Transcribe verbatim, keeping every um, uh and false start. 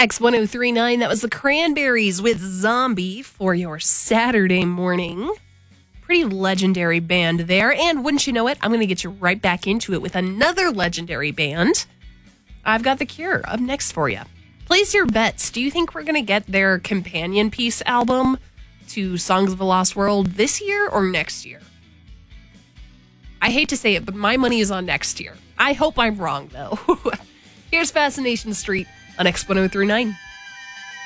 X one oh three point nine, that was the Cranberries with Zombie for your Saturday morning. Pretty legendary band there. And wouldn't you know it, I'm going to get you right back into it with another legendary band. I've got The Cure up next for you. Place your bets. Do you think we're going to get their companion piece album to Songs of a Lost World this year or next year? I hate to say it, but my money is on next year. I hope I'm wrong, though. Here's Fascination Street on X one oh three point nine.